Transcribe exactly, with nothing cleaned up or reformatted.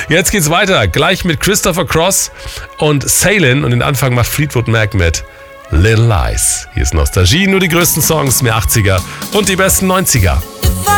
Jetzt geht's weiter. Gleich mit Christopher Cross und Sailin. Und den Anfang macht Fleetwood Mac mit Little Lies. Hier ist Nostalgie, nur die größten Songs, mehr achtziger und die besten neunziger.